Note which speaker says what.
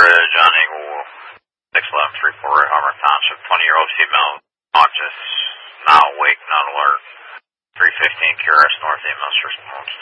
Speaker 1: Ridge on Eagle 6113 Red Harmon Township. 20-year-old female conscious, now awake, not alert. 315 QRS North EMS response.